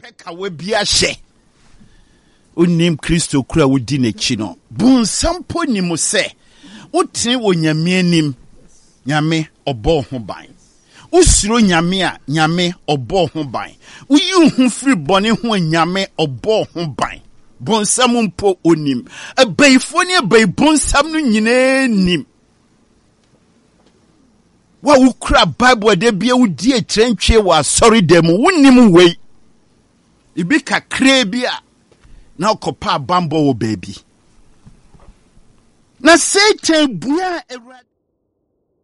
peka we bia hye onim Kristo kura wodi n'echi no bunsampo ni mo se wotene wo nyame anim nyame obo ho ban usiro nyame a nyame obo ho ban uyi hu free bone ho nyame obo ho ban bonsam mpo onim abaifo ne abai bonsam no nyina nim wa ukra Bible de bia wudi etrenchwe wa sorry dem wonim wei ibi kakra bia na okopa bambo wo baby na Satan bua